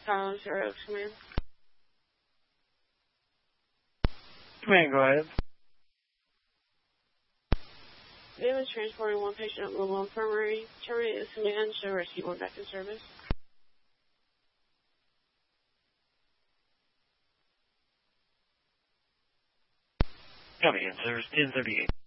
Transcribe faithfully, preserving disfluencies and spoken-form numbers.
Kyle Zero Command. Command, go ahead. They was transporting one patient at Mobile Infirmary. Terminate this command, show rescue one back in service. Copy, in service ten thirty-eight.